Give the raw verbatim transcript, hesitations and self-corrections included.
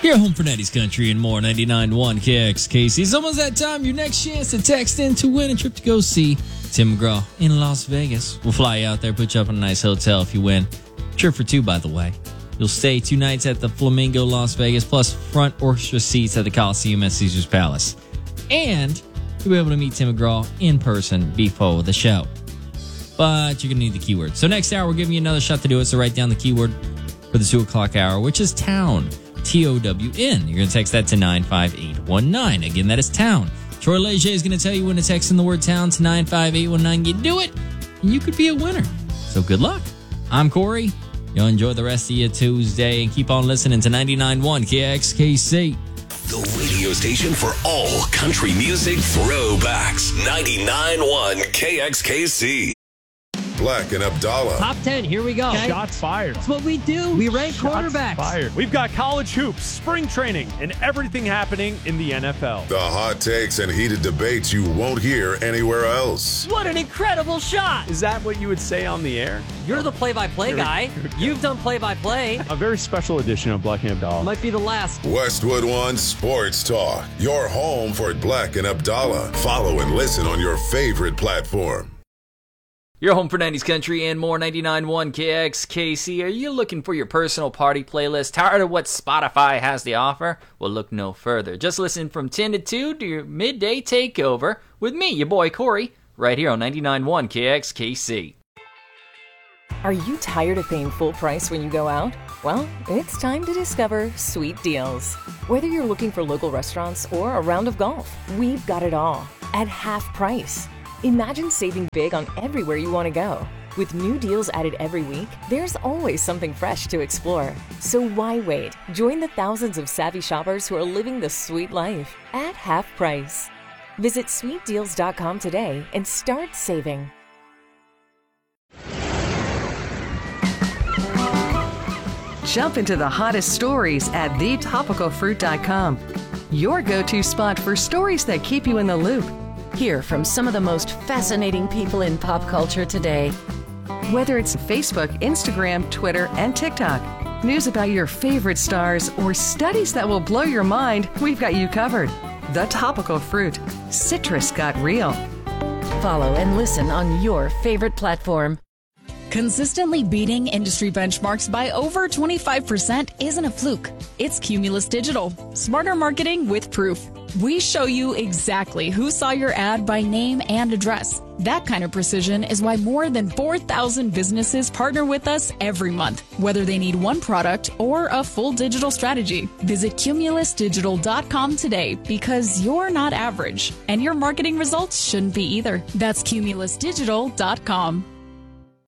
You're home for Natty's Country and more, ninety-nine point one K X K C. It's almost that time. Your next chance to text in to win a trip to go see Tim McGraw in Las Vegas. We'll fly you out there, put you up in a nice hotel if you win. Trip for two, by the way. You'll stay two nights at the Flamingo Las Vegas, plus front orchestra seats at the Coliseum at Caesars Palace. And you'll be able to meet Tim McGraw in person before the show. But you're going to need the keyword. So next hour, we're giving you another shot to do it. So write down the keyword for the two o'clock hour, which is town. T O W N. You're going to text that to nine five eight one nine. Again, that is town. Troy Leger is going to tell you when to text in the word town to nine five eight one nine. You do it, and you could be a winner. So good luck. I'm Corey. You'll enjoy the rest of your Tuesday and keep on listening to ninety-nine point one K X K C. The radio station for all country music throwbacks. ninety-nine point one K X K C. Black and Abdallah. Top ten, here we go. Okay. Shots fired. That's what we do. We rank Shots quarterbacks. Fired. We've got college hoops, spring training, and everything happening in the N F L. The hot takes and heated debates you won't hear anywhere else. What an incredible shot. Is that what you would say on the air? You're the play-by-play Here we- guy. here we go. You've done play-by-play. A very special edition of Black and Abdallah. Might be the last. Westwood One Sports Talk. Your home for Black and Abdallah. Follow and listen on your favorite platform. You're home for nineties Country and more, ninety-nine point one K X K C. Are you looking for your personal party playlist? Tired of what Spotify has to offer? Well, look no further. Just listen from ten to two to your midday takeover with me, your boy Corey, right here on ninety-nine point one K X K C. Are you tired of paying full price when you go out? Well, it's time to discover Sweet Deals. Whether you're looking for local restaurants or a round of golf, we've got it all at half price. Imagine saving big on everywhere you want to go. With new deals added every week, there's always something fresh to explore. So why wait? Join the thousands of savvy shoppers who are living the sweet life at half price. Visit sweet deals dot com today and start saving. Jump into the hottest stories at the topical fruit dot com. Your go-to spot for stories that keep you in the loop. Hear from some of the most fascinating people in pop culture today. Whether it's Facebook, Instagram, Twitter, and TikTok, news about your favorite stars, or studies that will blow your mind, we've got you covered. The Topical Fruit. Citrus got real. Follow and listen on your favorite platform. Consistently beating industry benchmarks by over twenty-five percent isn't a fluke. It's Cumulus Digital. Smarter marketing with proof. We show you exactly who saw your ad by name and address. That kind of precision is why more than four thousand businesses partner with us every month, whether they need one product or a full digital strategy. Visit cumulus digital dot com today because you're not average, and your marketing results shouldn't be either. That's cumulus digital dot com.